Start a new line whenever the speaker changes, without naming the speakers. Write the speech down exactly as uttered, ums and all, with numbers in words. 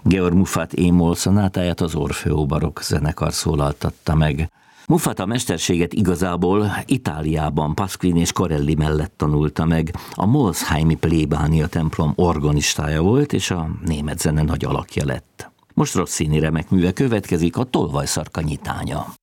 Georg Muffat é-moll szonátáját az Orfeo barokk zenekar szólaltatta meg. Muffat a mesterséget igazából Itáliában Pasquin és Corelli mellett tanulta meg. A Molsheimi plébánia templom organistája volt, és a német zene nagy alakja lett. Most Rossini remek műve következik, a Tolvajszarka nyitánya.